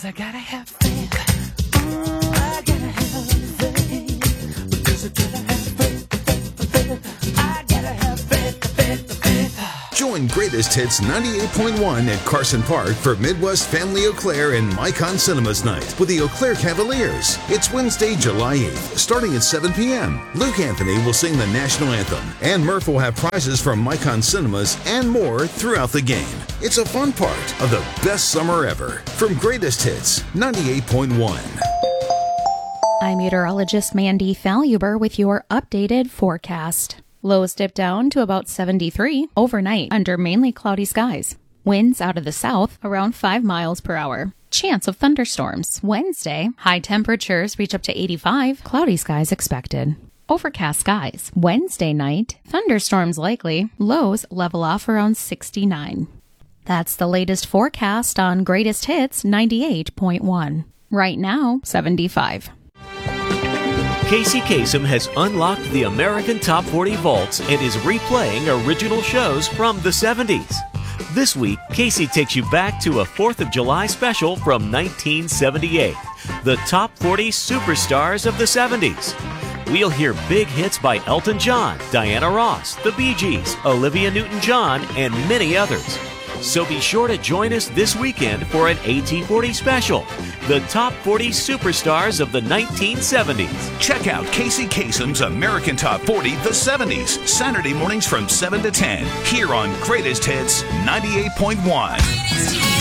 I gotta have faith. I gotta have faith. Because I gotta have faith. I gotta have faith. Join Greatest Hits 98.1 at Carson Park for Midwest Family Eau Claire and Micon Cinemas Night with the Eau Claire Cavaliers. It's Wednesday, July 8th, starting at 7 p.m. Luke Anthony will sing the national anthem, and Murph will have prizes from Micon Cinemas and more throughout the game. It's a fun part of the best summer ever. From Greatest Hits 98.1. I'm meteorologist Mandy Faluber with your updated forecast. Lows dip down to about 73 overnight under mainly cloudy skies. Winds out of the south around 5 miles per hour. Chance of thunderstorms. Wednesday, high temperatures reach up to 85. Cloudy skies expected. Overcast skies. Wednesday night, thunderstorms likely. Lows level off around 69. That's the latest forecast on Greatest Hits 98.1. Right now, 75. Casey Kasem has unlocked the American Top 40 vaults and is replaying original shows from the 70s. This week, Casey takes you back to a 4th of July special from 1978, the Top 40 Superstars of the 70s. We'll hear big hits by Elton John, Diana Ross, the Bee Gees, Olivia Newton-John, and many others. So be sure to join us this weekend for an AT40 special, the Top 40 Superstars of the 1970s. Check out Casey Kasem's American Top 40 The 70s, Saturday mornings from 7 to 10, here on Greatest Hits 98.1.